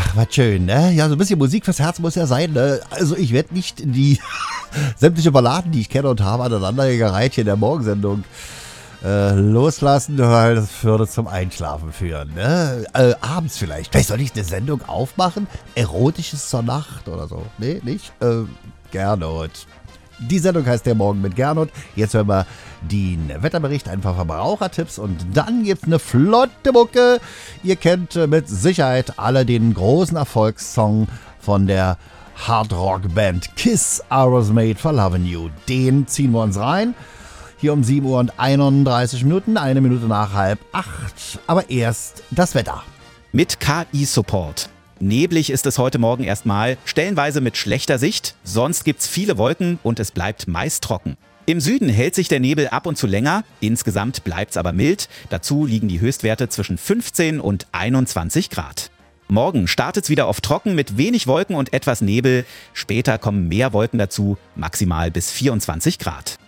was schön, ne? Ja, so ein bisschen Musik fürs Herz muss ja sein, ne? Also ich werde nicht die sämtliche Balladen, die ich kenne und habe, aneinandergereiht hier in der Morgensendung loslassen, weil das würde zum Einschlafen führen, ne? Abends vielleicht. Vielleicht soll ich eine Sendung aufmachen? Erotisches zur Nacht oder so. Nee, nicht? Gernot. Die Sendung heißt Der Morgen mit Gernot. Jetzt hören wir den Wetterbericht, ein paar Verbrauchertipps und dann gibt's eine flotte Mucke. Ihr kennt mit Sicherheit alle den großen Erfolgssong von der Hardrock-Band Kiss, I Was Made for Lovin' You. Den ziehen wir uns rein. Hier um 7 Uhr und 31 Minuten, 1 Minute nach 7:30. Aber erst das Wetter. Mit KI-Support. Neblig ist es heute Morgen erstmal, stellenweise mit schlechter Sicht, sonst gibt's viele Wolken und es bleibt meist trocken. Im Süden hält sich der Nebel ab und zu länger, insgesamt bleibt's aber mild, dazu liegen die Höchstwerte zwischen 15 und 21 Grad. Morgen startet's wieder auf trocken mit wenig Wolken und etwas Nebel, später kommen mehr Wolken dazu, maximal bis 24 Grad.